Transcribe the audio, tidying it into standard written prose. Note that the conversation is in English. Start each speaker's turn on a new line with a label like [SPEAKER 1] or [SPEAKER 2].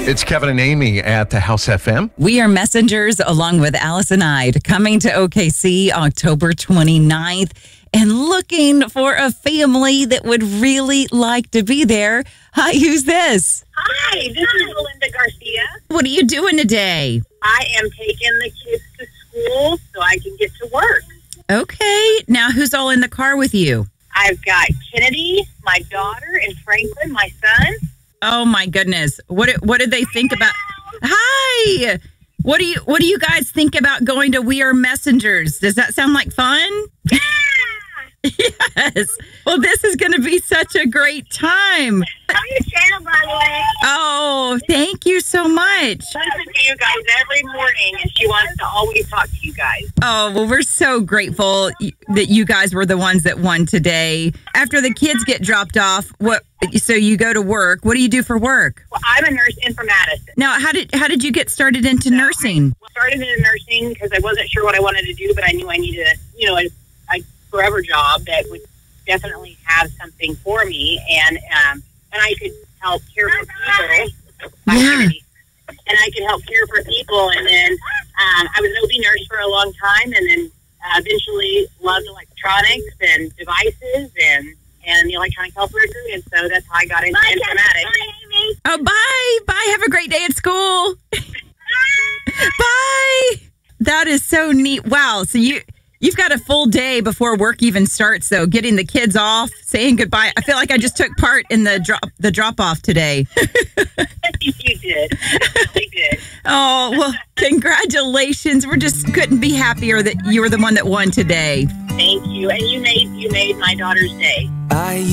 [SPEAKER 1] It's Kevin and Amy at the House FM.
[SPEAKER 2] We are Messengers along with Allison Ide coming to OKC October 29th and looking for a family that would really like to be there. Hi, who's this?
[SPEAKER 3] Hi, this is Melinda Garcia.
[SPEAKER 2] What are you doing today?
[SPEAKER 3] I am taking the kids to school so I can get to work.
[SPEAKER 2] Okay. Now, who's all in the car with you?
[SPEAKER 3] I've got Kennedy, my daughter, and Franklin, my son.
[SPEAKER 2] Oh my goodness. What did they think about? Hi. What do you guys think about going to We Are Messengers? Does that sound like fun?
[SPEAKER 3] Yeah!
[SPEAKER 2] Yes. Well, this is going to be such a great time.
[SPEAKER 3] Love your channel, by the way.
[SPEAKER 2] Oh, thank you so much.
[SPEAKER 3] I listen to you guys every morning, and she wants to always talk to you guys.
[SPEAKER 2] Oh, well, we're so grateful that you guys were the ones that won today. After the kids get dropped off, so you go to work. What do you do for work?
[SPEAKER 3] Well, I'm a nurse in Madison.
[SPEAKER 2] Now, how did you get started into nursing?
[SPEAKER 3] I started in nursing because I wasn't sure what I wanted to do, but I knew I needed a forever job that would definitely have something for me, and I could help care for people.
[SPEAKER 2] Yeah.
[SPEAKER 3] And I could help care for people, and then I was an OB nurse for a long time, and then eventually loved electronics and devices and the electronic health record, and so that's how I got into informatics.
[SPEAKER 2] Oh, bye. Have a great day at school. Bye. That is so neat. Wow. So You've got a full day before work even starts, though, getting the kids off, saying goodbye. I feel like I just took part in the drop-off today.
[SPEAKER 3] You did. You did.
[SPEAKER 2] Oh, well, congratulations. We just couldn't be happier that you were the one that won today.
[SPEAKER 3] Thank you. And you made my daughter's day.